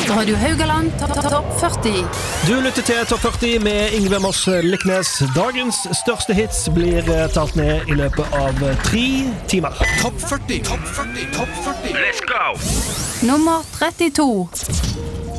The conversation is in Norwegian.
Radio Haugaland Topp 40. Du lytter til Topp 40 med Yngve Moss Liknes. Dagens største hits blir tatt ned i løpet av 3 timer. Topp 40, topp 40, topp 40. Let's go! Nummer 32.